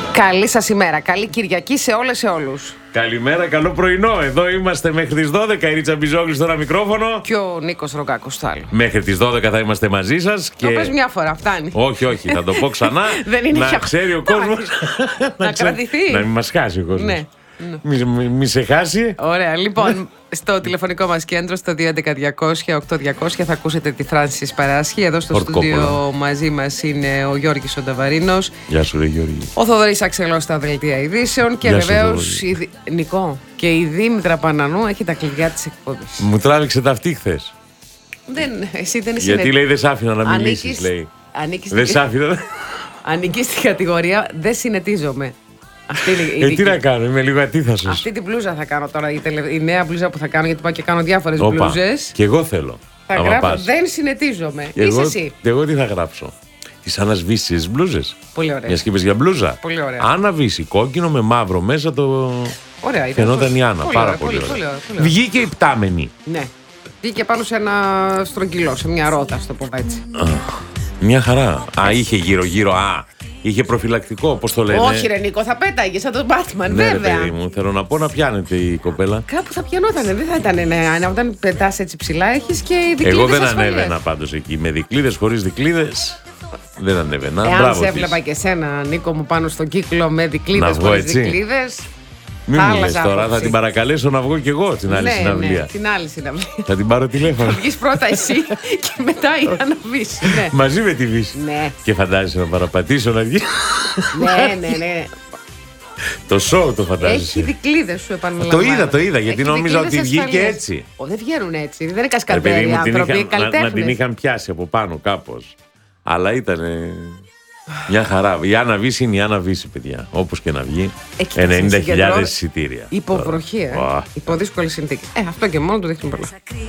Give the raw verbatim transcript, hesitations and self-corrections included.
Καλή σας ημέρα. Καλή Κυριακή σε όλες σε όλους. Καλημέρα, καλό πρωινό. Εδώ είμαστε μέχρι τις δώδεκα. Η Ρίτσα Μπιζόγλου στο ένα μικρόφωνο. Και ο Νίκος Ρογκάκος στο άλλο. Μέχρι τις δώδεκα θα είμαστε μαζί σας. Το και... πες μια φορά, φτάνει. Όχι, όχι, θα το πω ξανά. Δεν είναι να για... ξέρει ο κόσμος. να κρατηθεί. Να μην μας χάσει ο κόσμος. Ναι. Μη, μη, μη σε χάσει. Ωραία, λοιπόν, στο τηλεφωνικό μας κέντρο, στο δύο έντεκα διακόσια οκτώ διακόσια, θα ακούσετε τη Φράνσις Παράσχη. Εδώ στο στούντιο μαζί μας είναι ο Γιώργης ο Νταβαρίνος. Γεια σου, ρε Γιώργη. Ο Θοδωρής Αξελός στα δελτία ειδήσεων. Και βεβαίως, η... Νικό, και η Δήμητρα Πανανού έχει τα κλειδιά της εκπομπής. Μου τράβηξε τα αυτή χθες. Δεν, εσύ δεν είσαι. Γιατί λέει δεν σ' άφηνα να μιλήσεις, λέει. Δεν σ' άφηνα. Ανήκει στην κατηγορία δεν συνετίζομαι. Αυτή είναι η ε, τι να κάνω, είμαι λίγο ατίθασος. Αυτή την μπλούζα θα κάνω τώρα, η, τελε... η νέα μπλούζα που θα κάνω, γιατί πάω και κάνω διάφορες μπλούζες. Και εγώ θέλω. Θα γράφω, πας. Δεν συνετίζομαι. Και Είσαι εγώ, εσύ. Εγώ τι θα γράψω. Τις ανασβήσεις μπλούζες. Πολύ ωραία. Μια σκήπες για μπλούζα. Πολύ ωραία. Αναβήσει, κόκκινο με μαύρο μέσα το. Ωραία, φαινόταν η Άννα. Πολύ πάρα ωραία, πολύ, πολύ, ωραία. πολύ, πολύ, Βγήκε η πτάμενη. Ναι. Βγήκε πάνω σε ένα στρογγυλό, σε μια ρότα, α το πω έτσι. Μια χαρά. Α, είχε γύρω-γύρω. Α, είχε προφυλακτικό, πώς το λένε. Όχι, ρε Νίκο, θα πέταγε σαν τον Batman, ναι, βέβαια. Ρε, παιδί μου, θέλω να πω να πιάνεται η κοπέλα. Κάπου θα πιανόταν, δεν θα ήταν. Ναι, όταν πετάς έτσι ψηλά, έχεις και δικλείδες. Εγώ δεν ασφαλείας. ανέβαινα πάντως εκεί. Με δικλείδες, χωρίς δικλείδες. Δεν ανέβαινα. Εάν Μπράβο σε έβλεπα της. και εσένα, Νίκο μου, πάνω στον κύκλο με δικλείδες, Να βγω χωρίς έτσι. δικλείδες. Μην μου λες άλλαζα τώρα, άποψη. θα την παρακαλέσω να βγω κι εγώ στην άλλη Ναι, συναυλία. ναι, την άλλη συναυλία. Θα την πάρω τηλέφωνο. Θα βγεις πρώτα εσύ και μετά η Άννα Βύση. Ναι. Μαζί με τη Βύση. Ναι. Και φαντάζεσαι να παραπατήσω να βγει. ναι, ναι, ναι. Το σοου το φαντάζεσαι. Έχει δικλείδες σου, επαναλαμβάνω. Το είδα, το είδα, γιατί Έχει νόμιζα δικλείδες ότι βγήκε ασφαλείας. έτσι. Ο, δεν βγαίνουν έτσι. Δεν είναι Ρε παιδί κασκαντέροι μου, την άνθρωποι, είχαν- να, να την καλλιτέχνες. είχαν πιάσει από πάνω κάπως. Αλλά ήταν μια χαρά. Η Άννα Βύση είναι η Άννα Βύση, παιδιά. Όπως και να βγει. Εκεί ενενήντα χιλιάδες συγκεντρώνει- εισιτήρια. Υποβροχή, ε. Ω. Υπό δύσκολες συνθήκες. Ε, αυτό και μόνο του δείχνει πολλά.